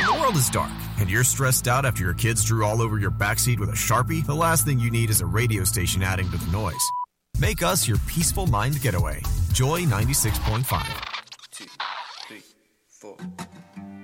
When the world is dark and you're stressed out after your kids drew all over your backseat with a Sharpie, the last thing you need is a radio station adding to the noise. Make us your peaceful mind getaway. Joy 96.5.